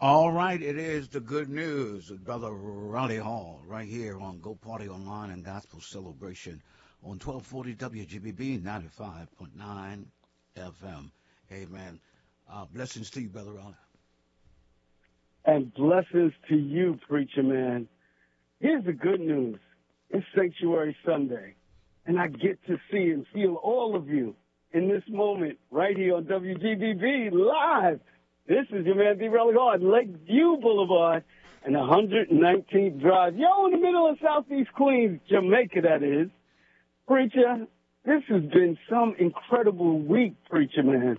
All right, it is the good news with Brother Raleigh Hall right here on Go Party Online and Gospel Celebration on 1240 WGBB 95.9 FM. Amen. Blessings to you, Brother Raleigh. And blessings to you, preacher man. Here's the good news. It's Sanctuary Sunday, and I get to see and feel all of you in this moment right here on WGBB live. This is your man, D. Raleigh Hall, Lakeview Boulevard and 119th Drive. Yo, in the middle of Southeast Queens, Jamaica, that is. Preacher, this has been some incredible week, preacher man.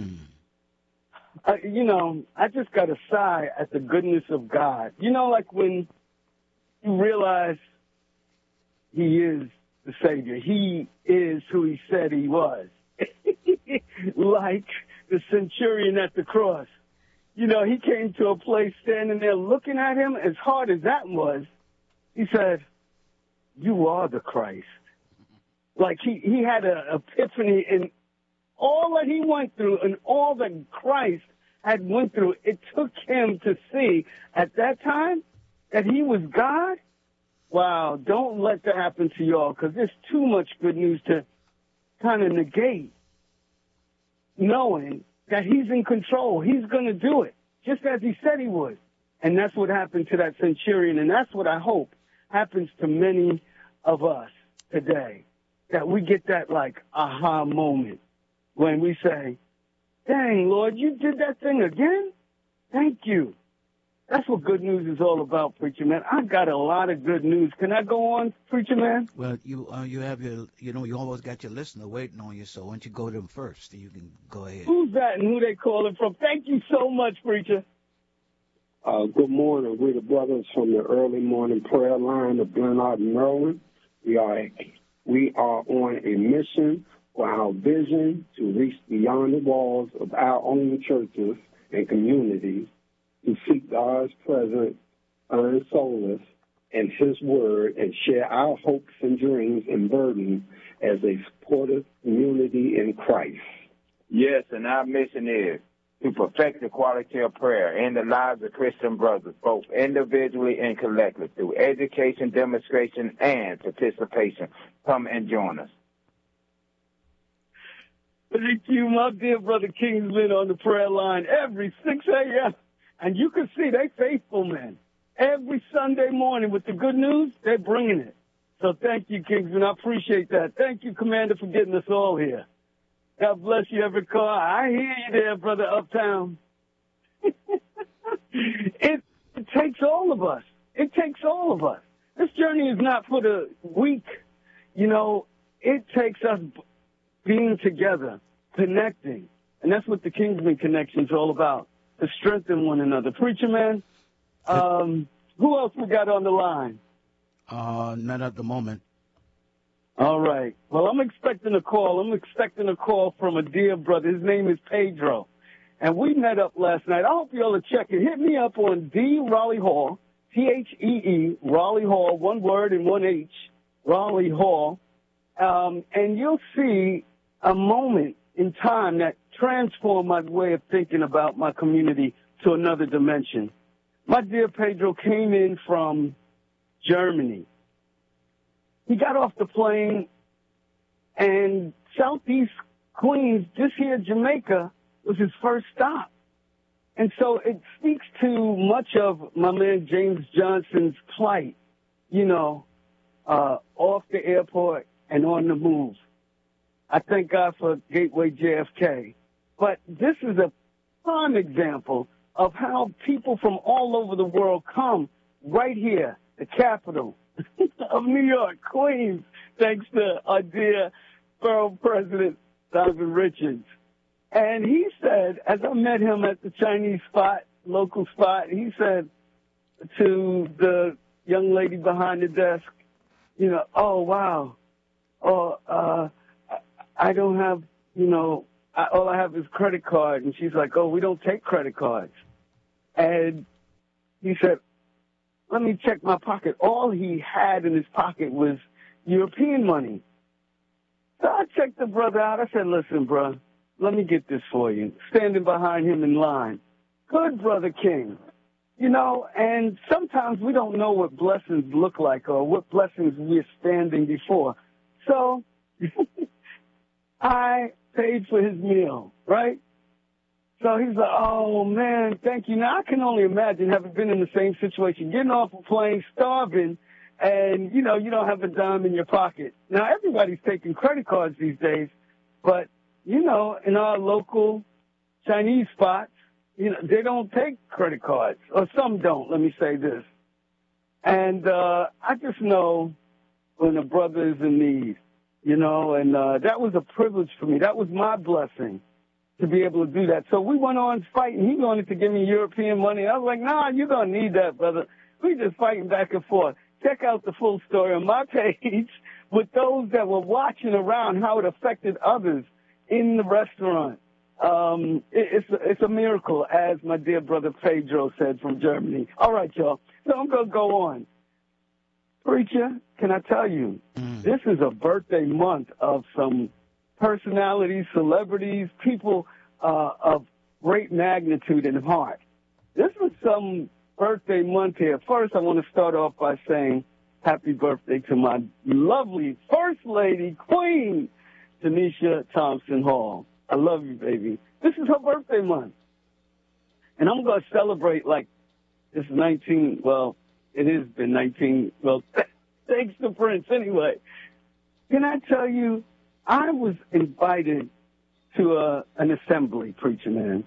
I just got to sigh at the goodness of God. Like when you realize he is the Savior. He is who he said he was. Like the centurion at the cross. He came to a place standing there looking at him, as hard as that was. He said, "You are the Christ." Like he had an epiphany in all that he went through and all that Christ had went through. It took him to see at that time that he was God. Wow, don't let that happen to y'all, because there's too much good news to kind of negate knowing that he's in control. He's going to do it, just as he said he would. And that's what happened to that centurion, and that's what I hope happens to many of us today, that we get that, aha moment when we say, "Dang, Lord, you did that thing again? Thank you." That's what good news is all about, preacher man. I got a lot of good news. Can I go on, preacher man? Well, you have your, you always got your listener waiting on you, so why don't you go to them first? You can go ahead. Who's that and who they calling from? Thank you so much, preacher. Good morning. We're the brothers from the early morning prayer line of Glenard, Maryland. We are on a mission for our vision to reach beyond the walls of our own churches and communities, to seek God's presence and solace and his word, and share our hopes and dreams and burdens as a supportive community in Christ. Yes, and our mission is to perfect the quality of prayer in the lives of Christian brothers, both individually and collectively, through education, demonstration, and participation. Come and join us. Thank you, my dear brother Kingsman, on the prayer line every 6 a.m. And you can see they faithful, man. Every Sunday morning with the good news, they're bringing it. So thank you, Kingsman. I appreciate that. Thank you, Commander, for getting us all here. God bless you, every car. I hear you there, brother Uptown. It takes all of us. It takes all of us. This journey is not for the weak. It takes us being together, connecting. And that's what the Kingsman Connection is all about, to strengthen one another. Preacher man, who else we got on the line? Not at the moment. All right. Well, I'm expecting a call. I'm expecting a call from a dear brother. His name is Pedro. And we met up last night. I hope you all are checking. Hit me up on D. Raleigh Hall, Thee, Raleigh Hall, one word and one H, Raleigh Hall. And you'll see a moment in time that transformed my way of thinking about my community to another dimension. My dear Pedro came in from Germany. He got off the plane, and Southeast Queens, just here in Jamaica, was his first stop. And so it speaks to much of my man James Johnson's plight, off the airport and on the move. I thank God for Gateway JFK. But this is a prime example of how people from all over the world come right here, the capital of New York, Queens, thanks to our dear borough president, Donovan Richards. And he said, as I met him at the Chinese spot, local spot, he said to the young lady behind the desk, "Oh, wow. I don't have, all I have is credit card." And she's like, "Oh, we don't take credit cards." And he said, "Let me check my pocket." All he had in his pocket was European money. So I checked the brother out. I said, "Listen, bro, let me get this for you." Standing behind him in line. Good brother King. and sometimes we don't know what blessings look like or what blessings we're standing before. So I paid for his meal, right? So he's like, oh, man, thank you. Now, I can only imagine having been in the same situation, getting off a plane, starving, and, you don't have a dime in your pocket. Now, everybody's taking credit cards these days, but, in our local Chinese spots, they don't take credit cards, or some don't, let me say this. And I just know when a brother is in need, and that was a privilege for me. That was my blessing to be able to do that. So we went on fighting. He wanted to give me European money. I was like, nah, you're going to need that, brother. We just fighting back and forth. Check out the full story on my page with those that were watching around how it affected others in the restaurant. It's a miracle, as my dear brother Pedro said from Germany. All right, y'all. So I'm going to go on. Preacher, can I tell you, this is a birthday month of some personalities, celebrities, people of great magnitude and heart. This was some birthday month here. First, I want to start off by saying happy birthday to my lovely First Lady, Queen, Tanisha Thompson Hall. I love you, baby. This is her birthday month. And I'm going to celebrate like this 19, well, it has been 19, well, thanks to Prince anyway. Can I tell you, I was invited to an assembly, preacher man,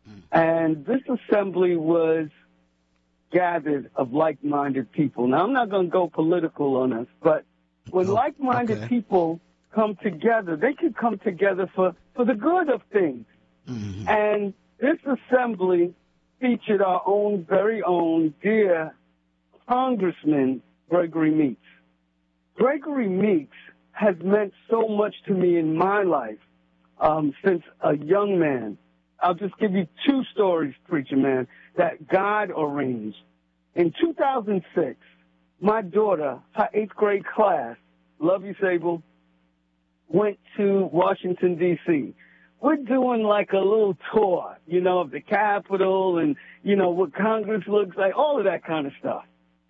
and this assembly was gathered of like-minded people. Now, I'm not going to go political on us, but when like-minded people come together, they can come together for the good of things. Mm-hmm. And this assembly featured our own, very own, dear Congressman Gregory Meeks. Gregory Meeks has meant so much to me in my life since a young man. I'll just give you two stories, preacher man, that God arranged. In 2006, my daughter, her 8th grade class, love you, Sable, went to Washington, D.C. We're doing like a little tour, of the Capitol and, what Congress looks like, all of that kind of stuff.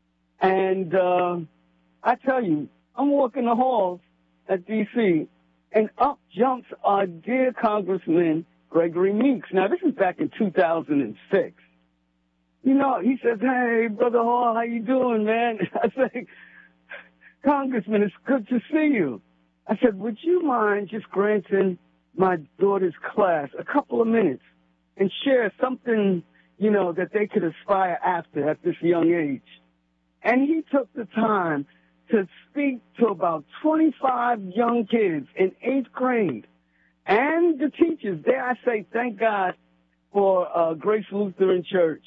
And I tell you, I'm walking the halls at D.C., and up jumps our dear Congressman Gregory Meeks. Now, this is back in 2006. He says, hey, Brother Hall, how you doing, man? I said, Congressman, it's good to see you. I said, would you mind just granting my daughter's class a couple of minutes and share something, that they could aspire after at this young age? And he took the time to speak to about 25 young kids in 8th grade and the teachers. Dare I say, thank God for Grace Lutheran Church.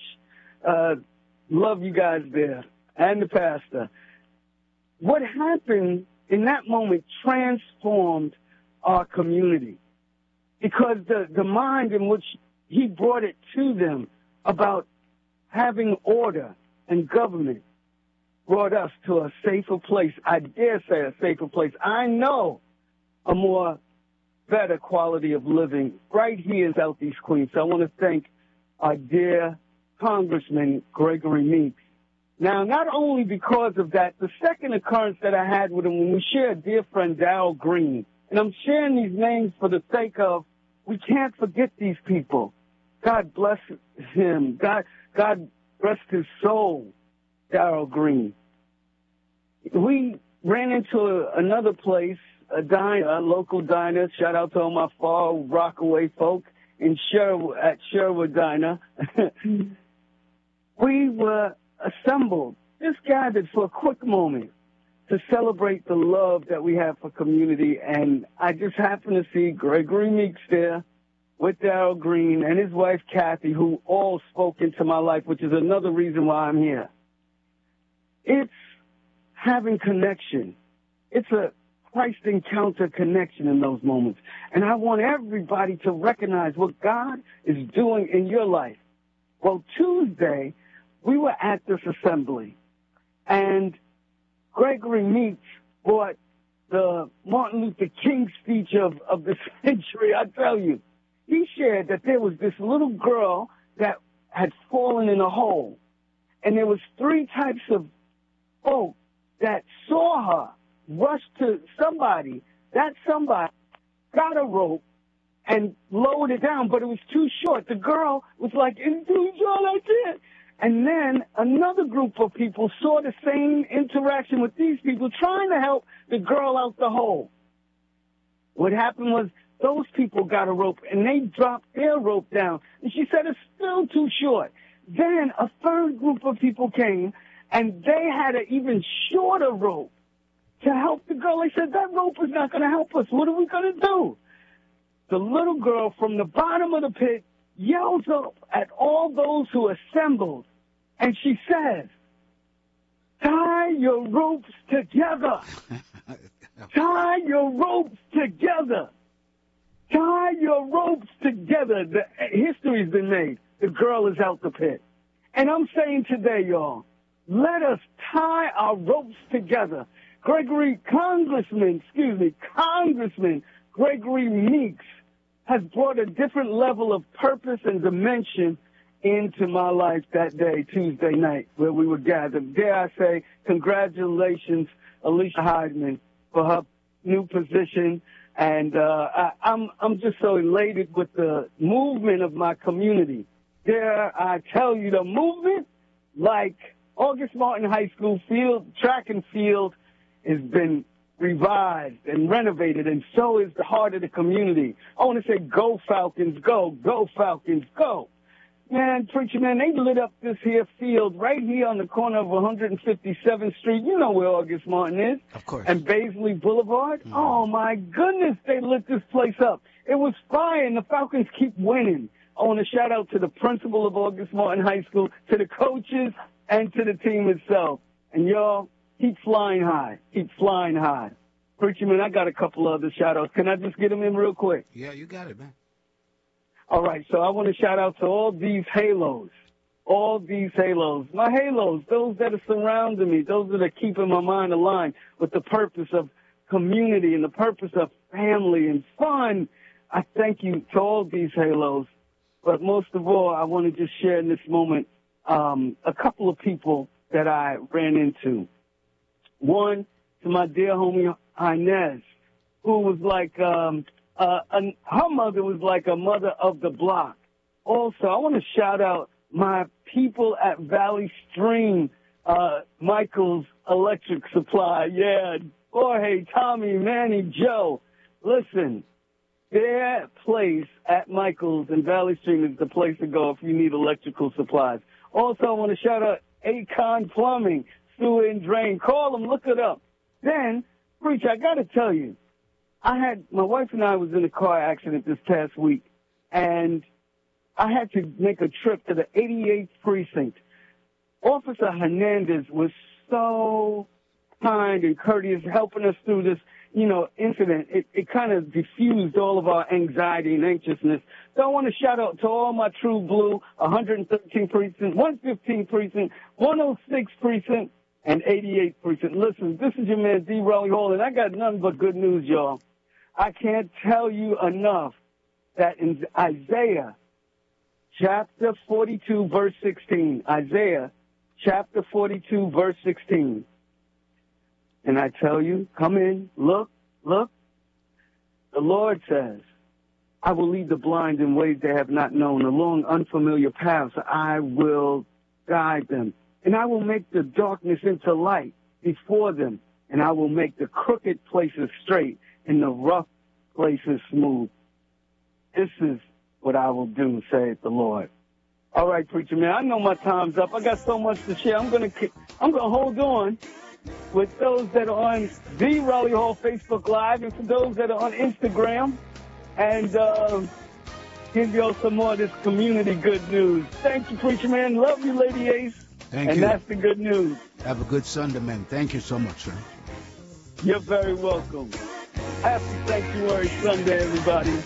Love you guys there and the pastor. What happened in that moment transformed our community because the mind in which he brought it to them about having order and government brought us to a safer place. I dare say a safer place. I know a more better quality of living right here in Southeast Queens. So I want to thank our dear Congressman Gregory Meeks. Now, not only because of that, the second occurrence that I had with him when we shared dear friend Darrell Green, and I'm sharing these names for the sake of we can't forget these people. God bless him. God rest his soul. Darrell Green. We ran into another place, a diner, a local diner. Shout out to all my Far Rockaway folk at Sherwood Diner. We were assembled, just gathered for a quick moment to celebrate the love that we have for community. And I just happened to see Gregory Meeks there with Darrell Green and his wife, Kathy, who all spoke into my life, which is another reason why I'm here. It's having connection. It's a Christ encounter connection in those moments. And I want everybody to recognize what God is doing in your life. Well, Tuesday, we were at this assembly, and Gregory Meeks brought the Martin Luther King speech of the century. I tell you, he shared that there was this little girl that had fallen in a hole. and there was 3 types of folk that saw her, rushed to somebody. That somebody got a rope and lowered it down, but it was too short. The girl was like, it's too short, I can't. And then another group of people saw the same interaction with these people trying to help the girl out the hole. What happened was those people got a rope, and they dropped their rope down. And she said, it's still too short. Then a third group of people came, and they had an even shorter rope to help the girl. They said, that rope is not going to help us. What are we going to do? The little girl from the bottom of the pit yells up at all those who assembled, and she says, tie your ropes together. Tie your ropes together. Tie your ropes together. The history's been made. The girl is out the pit. And I'm saying today, y'all, let us tie our ropes together. Congressman Gregory Meeks has brought a different level of purpose and dimension into my life that day, Tuesday night, where we were gathered. Dare I say, congratulations, Alicia Heidman, for her new position. And I'm just so elated with the movement of my community. Dare I tell you, the movement, like August Martin High School field, track and field, has been revived and renovated, and so is the heart of the community. I want to say, go Falcons, go. Go Falcons, go. Man, preacher, man, they lit up this here field right here on the corner of 157th Street. You know where August Martin is. Of course. And Baisley Boulevard. Mm-hmm. Oh, my goodness, they lit this place up. It was fire, and the Falcons keep winning. I want to shout out to the principal of August Martin High School, to the coaches, and to the team itself. And y'all, keep flying high. Keep flying high. Preacher, man, I got a couple other shout-outs. Can I just get them in real quick? Yeah, you got it, man. All right, so I want to shout out to all these halos. All these halos. My halos, those that are surrounding me, those that are keeping my mind aligned with the purpose of community and the purpose of family and fun. I thank you to all these halos. But most of all, I want to just share in this moment a couple of people that I ran into. One, to my dear homie Inez, who was like, her mother was like a mother of the block. Also, I want to shout out my people at Valley Stream, Michael's Electric Supply. Yeah, Jorge, Tommy, Manny, Joe. Listen, their place at Michael's and Valley Stream is the place to go if you need electrical supplies. Also, I want to shout out Acon Plumbing, Sewer and Drain. Call them, look it up. Then, Preacher, I got to tell you, my wife and I was in a car accident this past week, and I had to make a trip to the 88th precinct. Officer Hernandez was so kind and courteous, helping us through this, incident. It kind of diffused all of our anxiety and anxiousness. So I want to shout out to all my true blue, 113 precinct, 115 precinct, 106 precinct, and 88th precinct. Listen, this is your man, D. Raleigh Hall, and I got nothing but good news, y'all. I can't tell you enough that in Isaiah chapter 42, verse 16, Isaiah chapter 42, verse 16, and I tell you, come in, look, the Lord says, I will lead the blind in ways they have not known, along unfamiliar paths I will guide them, and I will make the darkness into light before them, and I will make the crooked places straight and the rough places smooth. This is what I will do, saith the Lord. All right, preacher man, I know my time's up. I got so much to share. I'm gonna hold on with those that are on the Raleigh Hall Facebook Live, and for those that are on Instagram, and give y'all some more of this community good news. Thank you, preacher man. Love you, Lady Ace. Thank you. And that's the good news. Have a good Sunday, man. Thank you so much, sir. You're very welcome. Happy Sanctuary Sunday, everybody.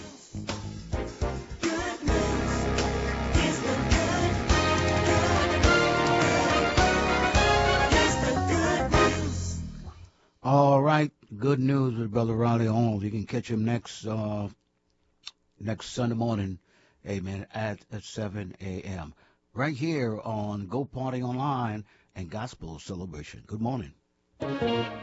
All right, good news with Brother Raleigh Hall. You can catch him next Sunday morning, amen, at 7 a.m. right here on Go Party Online and Gospel Celebration. Good morning.